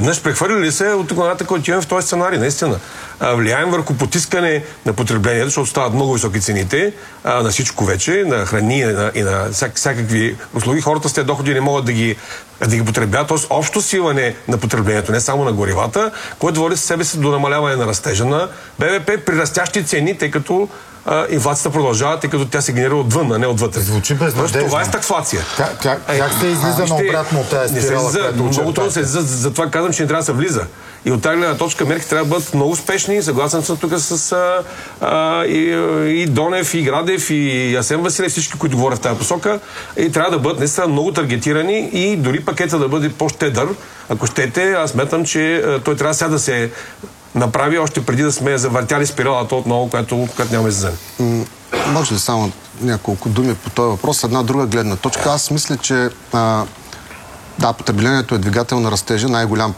Веднъж прехвърли се от тук отиваме в този сценарий, наистина. Влияем върху потискане на потреблението, защото стават много високи цените на всичко вече, на храни и на всякакви услуги. Хората с тези доходи не могат да ги потребят, т.е. общо свиване на потреблението, не само на горивата, което води със себе си до намаляване на растежа на БВП при растящи цени, тъй като инфлацията продължава, тъй като тя се генерира отвън, а не отвътре. Звучи безнадежно. Това е стагфлация. Как се излиза на обратно от тази спирала, която много трудно се излиза, затова казвам, че не трябва да се влиза. И от тази гледна точка мерки трябва да бъдат много успешни. Съгласен съм тук с и Донев, и Градев, и Асен Василев, всички, които говорят в тази посока. И трябва да бъдат наистина много таргетирани и дори пакета да бъде по-щедър. Ако щете, аз сметам, че той трябва сега да се направи още преди да сме завъртяли спиралата отново, която няма излизане. Може ли само няколко думи по този въпрос? Една друга гледна точка. Аз мисля, че да, потреблението е двигател на растежа. Най-голям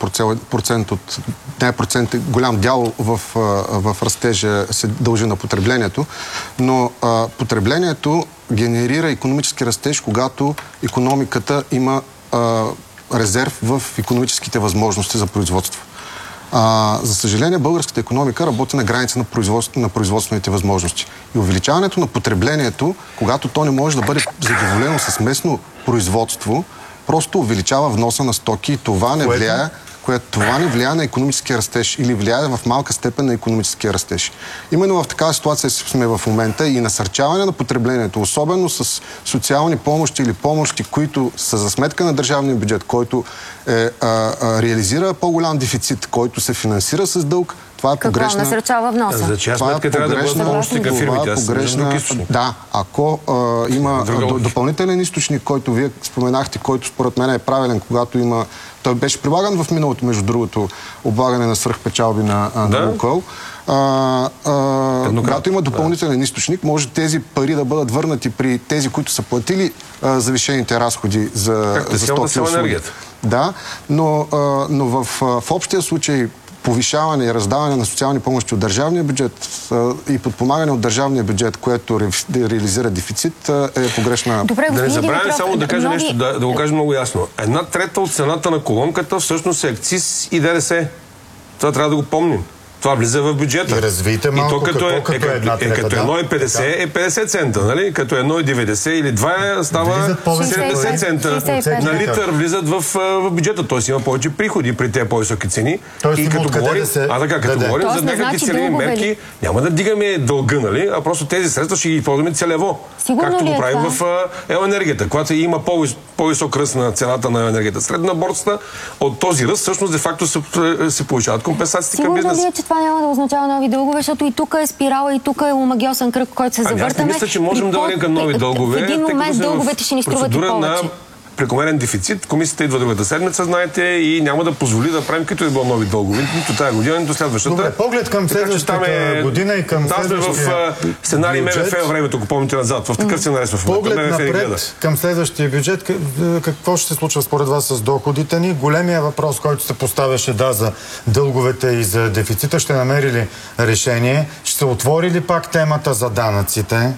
голям дял в растежа се дължи на потреблението. Но потреблението генерира икономически растеж, когато икономиката има резерв в икономическите възможности за производство. За съжаление, българската икономика работи на граница на производствените възможности. И увеличаването на потреблението, когато то не може да бъде задоволено с местно производство, просто увеличава вноса на стоки и това не влияе, това не влияе на икономическия растеж или влияе в малка степен на икономическия растеж. Именно в такава ситуация сме в момента и насърчаване на потреблението, особено с социални помощи или помощи, които са за сметка на държавния бюджет, който реализира по-голям дефицит, който се финансира с дълг. Това е погрешна... Какво насърчава вноса? За чия сметка трябва да бъдат помощите към фирмите? Да, ако има допълнителен източник, който вие споменахте, който според мен е правилен, когато има... Той беше прилаган в миналото, между другото, облагане на свръхпечалби на Лукойл. Когато има допълнителен източник, може тези пари да бъдат върнати при тези, които са платили завишените разходи за стоки и услуги. Да, но в общия случай повишаване и раздаване на социални помощи от държавния бюджет и подпомагане от държавния бюджет, което реализира дефицит, е погрешна. Добре, да не забравяме само да кажа нещо, да го кажа много ясно. 1/3 от цената на колонката всъщност е акциз и ДДС. Това трябва да го помним. Това влиза в бюджета. И развийте малко, като 1,50 е 50 цента, нали? Като 1,90 или 2 става 70 цента на литър влизат в бюджета. Тоест има повече приходи при тези по-високи цени. И като говорим за някакви целеви мерки, няма да дигаме дълга, нали? А просто тези средства ще ги използваме целево. Както го правим в електроенергията. Когато има по-висок ръст на цената на енергията средна борцата, от този ръст всъщност де-факто се повишават компенсациите към бизнеса. Това няма да означава нови дългове, защото и тук е спирала, и тук е омагьосан кръг, който се завъртаме. Аз не мисля, че можем да върнем към нови дългове. В един момент дълговете ще ни струват и повече. Прекомерен дефицит. Комисията идва другата седмица, знаете, и няма да позволи да правим като и било нови дългове. Нито тази година, нито следващата. Добре, поглед към следващата година и към следващия в сценарий МВФ във времето, ако помните назад. В такъв сценарий сме в момента. Поглед напред към следващия бюджет, какво ще се случва според вас с доходите ни? Големия въпрос, който се поставяше за дълговете и за дефицита, ще намери ли решение? Ще се отвори ли пак темата за данъците?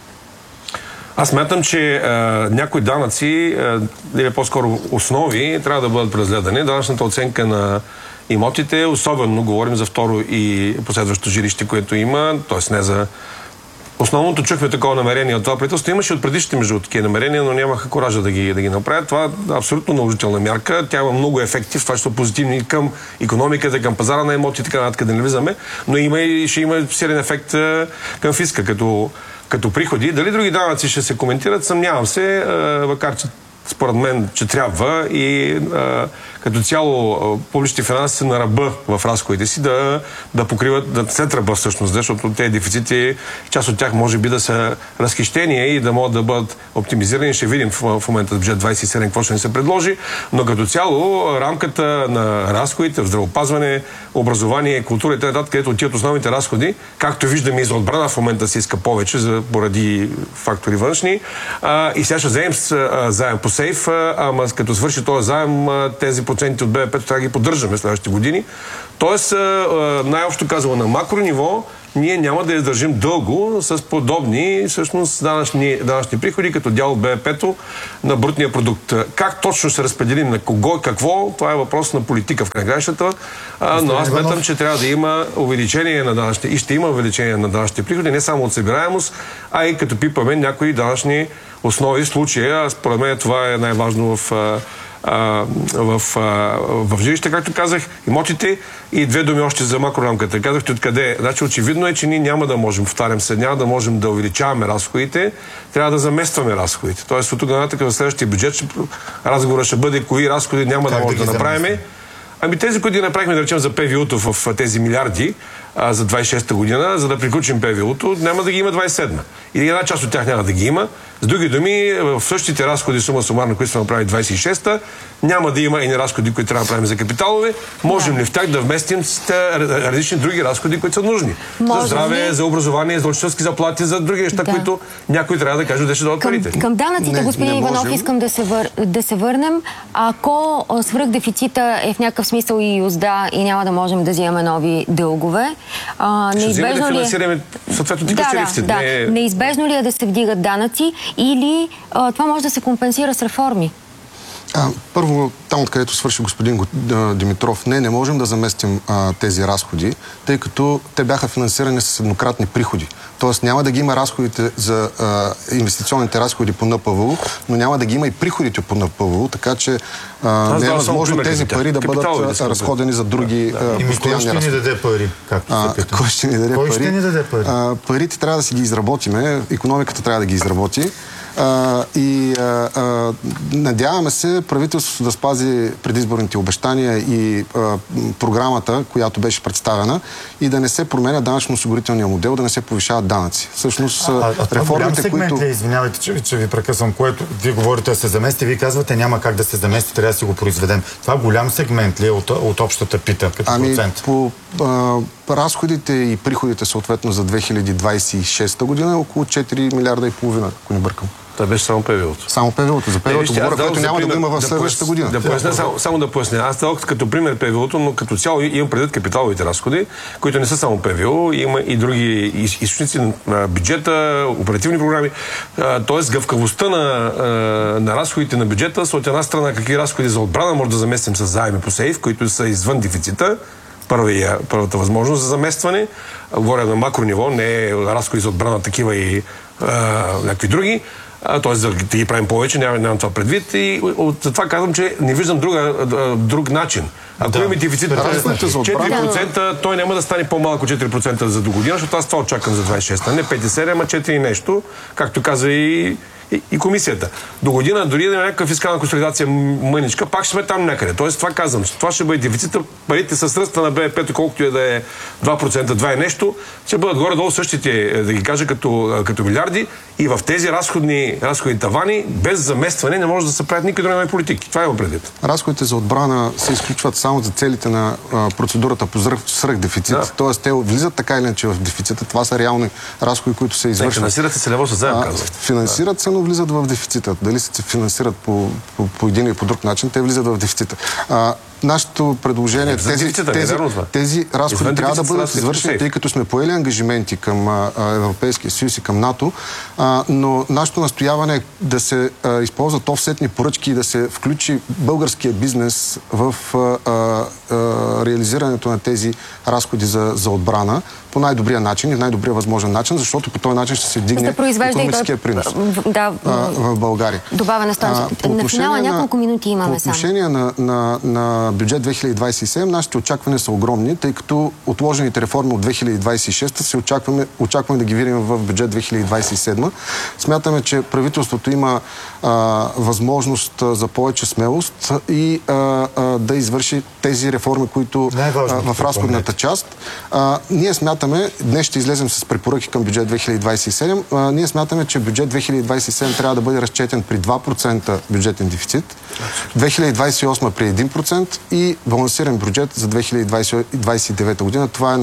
Аз смятам, че някои данъци, или по-скоро основи, трябва да бъдат преразгледани. Данъчната оценка на имотите, особено говорим за второ и последващо жилище, което има, т.е. не за... Основното чухме такова намерение от това правителство. Имаше от предишните между такива намерения, но нямаха коража да ги направят. Това е абсолютно наложителна мярка. Тя има много ефекти, в това ще са позитивни към икономиката, към пазара на имоти, така нататък да не влизаме, но ще има силен ефект към фиска, като приходи. Дали други данъци ще се коментират, съмнявам се, макар че според мен, че трябва и като цяло публичните финанси са на ръба в разходите си да покриват, да след ръба всъщност, защото тези дефицити, част от тях може би да са разхищения и да могат да бъдат оптимизирани. Ще видим в момента бюджет 27 какво ще ни се предложи, но като цяло рамката на разходите в здравеопазване, образование, култура и т.н., където отиват основните разходи, както виждаме и за отбрана в момента се иска повече поради фактори външни. И сега ще вземем заем по сейф, ама като свърши този заем, тези проценти от БВП трябва да ги поддържаме следващите години. Тоест, най-общо казано, на макро ниво ние няма да издържим дълго с подобни всъщност данъчни приходи, като дял от БВП-то на брутния продукт. Как точно ще разпределим на кого и какво, това е въпрос на политика в крайгращата, но аз сметам, че трябва да има увеличение на данъчните и ще има увеличение на данъчните приходи, не само от събираемост, а и като пипаме някои данъчни основи в случая. Според мен това е най-важно в жилище, както казах, имотите и две думи още за макрорамката. Казахте откъде. Значи очевидно е, че ние няма да можем, повтарям се, няма да можем да увеличаваме разходите, трябва да заместваме разходите. Тоест от тук нататък в следващия бюджет разговорът ще бъде кои разходи няма да можем да направим. Ами тези, които направихме, да речем, за ПВУ-то в тези милиарди за 26-та година, за да приключим ПВУ-то, няма да ги има 27-та. Или една част от тях няма да ги има. С други думи, в същите разходи сума сумарно, които сме направили 26-та, няма да има и разходи, които трябва да правим за капиталове. Можем ли в тях да вместим различни други разходи, които са нужни? За здраве, за образование, за учителски заплати, за други неща, които някой трябва да каже, да ще дадат парите. Към данъците, господин Иванов, искам да се върнем. Ако свръхдефицита е в някакъв смисъл и юзда и няма да можем да взимаме нови дългове, неизбежно ли неизбежно ли е да се вдигат данъци или това може да се компенсира с реформи? Първо, там откъдето свърши господин Димитров, не можем да заместим тези разходи, тъй като те бяха финансирани с еднократни приходи. Тоест няма да ги има разходите за инвестиционните разходи по НПВУ, но няма да ги има и приходите по НПВУ, така че не е възможно тези пари да бъдат разходени за други постоянни разходи. Кой ще ни даде пари? Кой ще ни даде пари? Ще ни даде пари? Парите трябва да си ги изработиме, икономиката трябва да ги изработи. Надяваме се правителството да спази предизборните обещания и програмата, която беше представена, и да не се променя данъчно-осигурителния модел, да не се повишават данъци. Всъщност, реформите, които... Извинявайте, че ви прекъсвам, което вие говорите да се замести, вие казвате няма как да се замести, трябва да си го произведем. Това голям сегмент ли е от общата пита като процент? По разходите и приходите съответно за 2026 година е около 4 милиарда и половина, ако не бъркам. Това беше само ПВУ-то. Само ПВУ-то. За ПВУ-то говоря, което няма да го има в следващата година. Само да поясня. Аз дадох като пример ПВУ-то, но като цяло имам предвид капиталовите разходи, които не са само ПВУ, има и други източници на бюджета, оперативни програми. Тоест гъвкавостта на разходите на бюджета са от една страна какви разходи за отбрана може да заместим с заеми по сейф, които са извън дефицита. Първата възможност за заместване. Говоря на макро ниво, не разходи за отбрана такива и някакви други. Т.е. да ги правим повече, нямам това предвид. И затова казвам, че не виждам друг начин. Ако имаме дефицит 4%, той няма да стане по-малко 4% за до година, защото аз това очаквам за 26-та. Не 57, а 4 и нещо, както каза и комисията. До година, дори да има някаква фискална консолидация мъничка, пак ще сме там някъде. Тоест, това казвам, че това ще бъде дефицита, парите с ръста на БВП, колкото е да е 2%, 2 и нещо, ще бъдат горе-долу същите, да ги кажа, като милиарди, и в тези разходни тавани, без заместване, не може да се правят никакви други политики. Това има предвид. Разходите за отбрана се изключват само за целите на процедурата по свръхдефицит. Да. Тоест, те влизат така или иначе в дефицита. Това са реални разходи, които се извършват. Финансират се целево със заем, казват. Финансират се, но влизат в дефицита. Дали се финансират по един или по друг начин, те влизат в дефицита. Нашето предложение, тези разходи трябва да бъдат извършени, тъй като сме поели ангажименти към Европейския съюз и към НАТО, но нашето настояване е да се използват офсетни поръчки и да се включи българския бизнес в реализирането на тези разходи за отбрана по най-добрия начин и най-добрия възможен начин, защото по този начин ще се вдигне икономическия принос в България. Добавена стойност. На финала няколко минути имаме само. По отношение на бюджет 2027, нашите очаквания са огромни, тъй като отложените реформи от 2026 се очакваме да ги видим в бюджет 2027. Смятаме, че правителството има възможност за повече смелост и да извърши тези реформи, които в разходната част. Ние смятаме, днес ще излезем с препоръки към бюджет 2027, ние смятаме, че бюджет 2027 трябва да бъде разчетен при 2% бюджетен дефицит, 2028 при 1% и балансиран бюджет за 2029 година. Това е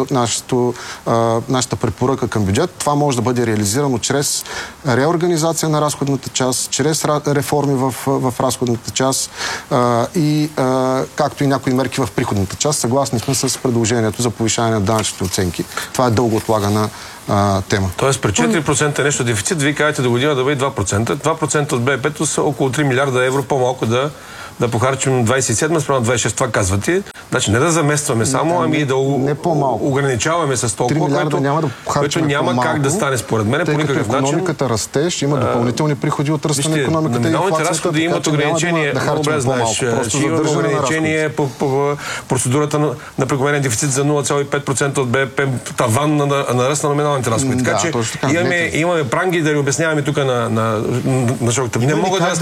нашата препоръка към бюджет. Това може да бъде реализирано чрез реорганизация на разходната част, чрез реформи в разходната част и както и някои мерки в приходната разходната част. Съгласни сме с предложението за повишаване на данъчните оценки. Това е дълго отлагана тема. Тоест при 4% нещо дефицит, вие казвате до година да бъде 2%. 2% от БВП-то са около 3 милиарда евро по-малко да похарчим 27, спрямо 26, това казвате. Значи не да заместваме само, ами да ограничаваме с толкова, което няма как да стане според мен по никакъв начин. Икономиката растеж, има допълнителни приходи от ръста на икономиката. Номиналните разходи имат ограничение, добре знаеш, има ограничение по процедурата на прекомерен дефицит за 0,5% от БВП, таван на ръст на номиналните разходи. Така че имаме пранги да ви обясняваме тук на шоката. Не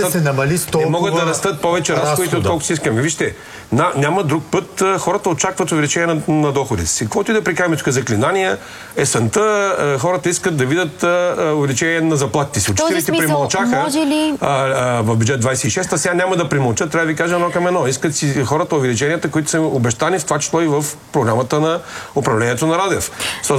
могат да растат повече разходите, отколкото си искаме. Вижте, няма друг път. Хората очакват увеличение на доходите си. Каквото и да прикажем тук заклинания, есента, хората искат да видят увеличение на заплатите си. Учителите примълчаха в бюджет 26, а сега няма да примълчат. Трябва да ви кажа едно към едно. Искат си хората увеличенията, които са обещани, в това число и в програмата на управлението на Радев.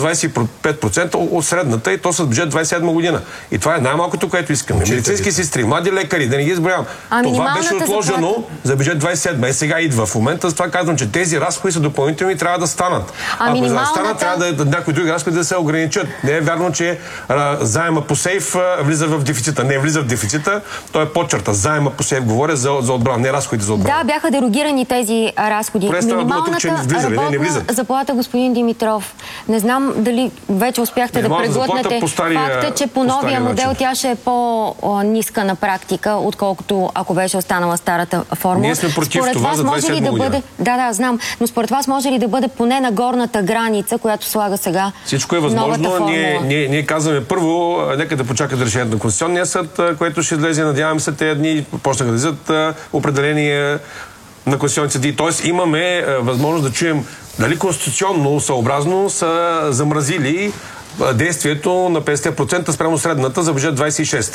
125% от средната и то с бюджет 27 година. И това е най-малкото, което искаме. Медицински сестри, млади лекари, да не ги изброявам. Това беше отложено за бюджет 27. И сега идва. В момента с това казвам, че тези разходи са допълнителни и трябва да станат. Ако за да станат, трябва да някои други разходи да се ограничат. Не е вярно, че заема по сейф влиза в дефицита. Не влиза в дефицита, той е подчерта. Заема по сейф говоря за отбрана, не разходите за отбрана. Да, бяха дерогирани тези разходи. Минималната работна заплата, господин Димитров. Не знам дали вече успяхте да преглътнете факта, че по новия модел тя ще е по-ниска на практика, отколкото ако беше останала старата формула. Ние сме против това за 27 година. Да, знам. Но според вас може ли да бъде поне на горната граница, която слага сега всичко е възможно. Ние казваме първо, нека да почакат решението на Конституционния съд, което ще излезе, надяваме се, тези дни почнаха да излизат определения на конституционните съдии. Тоест имаме възможност да чуем дали конституционно съобразно са замразили действието на 50% спрямо средната за бюджет 26.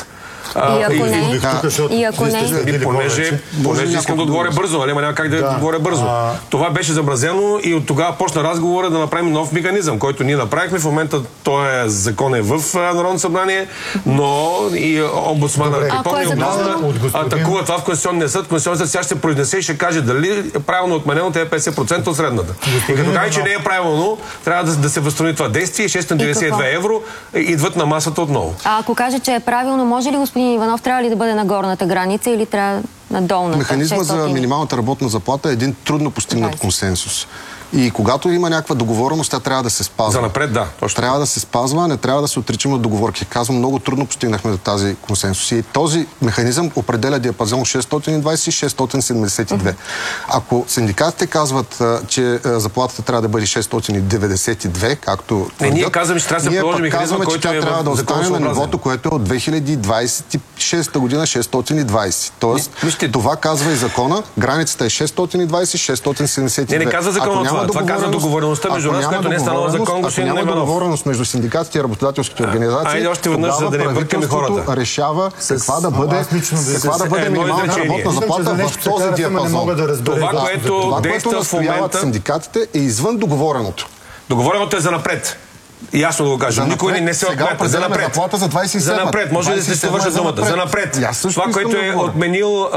И ако не? Понеже искам да отговоря бързо, але няма как да отговоря бързо. Това беше замразено и от тогава почна разговора да направим нов механизъм, който ние направихме. В момента този закон е в Народното събрание, но и омбудсмана атакува това в Конституционния съд. Конституционният съд сега ще се произнесе и ще каже дали е правилно отменено тези 50% от средната. И като каже, че не е правилно, трябва да се възстанови това действие. 692 евро идват на масата отново. А ако каже, че е правилно, може ли господин Иванов, трябва ли да бъде на горната граница или трябва на долната? Механизма за минималната работна заплата е един трудно постигнат консенсус. И когато има някаква договореност, тя трябва да се спазва. За напред, да. Точно. Трябва да се спазва, не трябва да се отричаме от договорки. Казвам, много трудно постигнахме до тази консенсус. И този механизъм определя диапазон 620-672. Ако синдикатите казват, че заплатата трябва да бъде 692, както ние казваме, че трябва да се приложи механизма, който тя трябва да остане на нивото, което е от 2026 година 620. Тоест, това казва и закона. Границата е 620-672. Не казва закона. Това казва договореността между нас, която не е станала закон, господин Иванов. Ако няма договореност между синдикатите и работодателските организации, тогава правителството решава каква да бъде минималната работна заплата в този диапазон. Това, което действа в момента, синдикатите, е извън договореното. Договореното е за напред. Ясно да го кажа. Никой не се отмета. За напред. Заплата за 27. За напред. Може да се върша думата. За напред. Това, което е отменил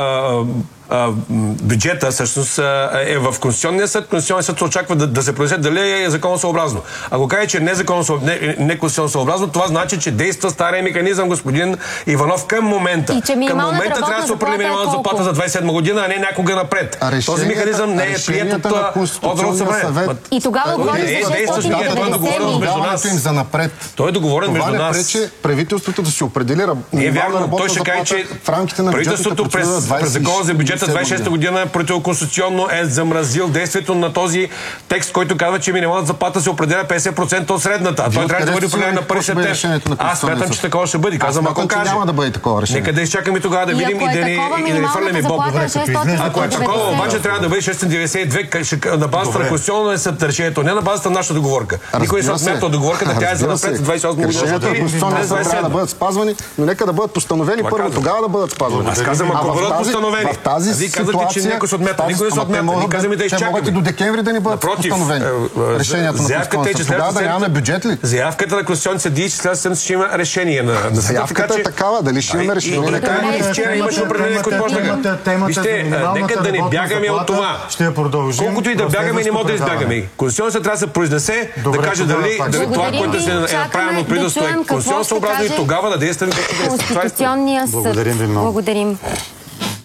бюджета, всъщност е в Конституционния съд. Конституционния съд се очаква да се произнесе дали е законосъобразно. Ако каже, че не е конституционосъобразно, това значи, че действа стария механизъм, господин Иванов, към момента. Към момента трябва да се определи минималната заплата за 27 година, а не някога напред. Този механизъм не е приет от Народното събрание. И тогава говорим за 690 за напред. Той е договорен между нас. Това не пречи правителството да се определи минимална работна заплата в рамките на правителството през закона за бюджета 26 година противоконституционно е замразил действието на този текст, който казва, че минималната заплата се определя 50% от средната. Той трябва да бъде определен на първи септември. Аз смятам, че такова ще бъде. Казвам, ако каже. Няма да бъде такова решение. Нека да изчакаме тогава да видим и да не хвърляме боб. Ако е такова, обаче трябва да бъде 692 на базата на конституционно съд решението, не на базата на нашата договорка. Никой не се отмята от договорката, тя е за напред 28 години. Решенията на конституционния съд трябва да бъдат спазвани, но нека да бъдат постановени първо, тогава да бъдат спазвани. Аз казвам, ако бъдат постановени. В тази тази ситуация... Никой се отмята. Никой не се отмята. Те могат и до декември да ни бъдат постановени решенията на Конституционния съд. Тогава да нямаме бюджет ли? Заявката на Конституционния съдии, че следващата седмица ще има решение на съда. Заявката е такава. Дали ще имаме решение? Вчера имаше определение, което може да... Вижте, нека да не бягаме от това. Ще я продължим. Колкото и да бягаме, не може да избягаме. Конституционният съд трябва да се произнесе, да каже дали това, което е направено от правителството е конституционно съобразно и тогава да действаме. Конституционния съд. Благодарим ви много. Благодарим.